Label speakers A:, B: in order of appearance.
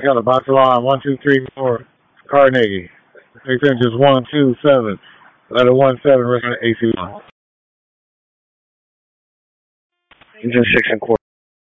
A: got a box alarm 1234 Carnegie. 6 inches 127. Letter 17 AC1.
B: Engine 6 and quarter.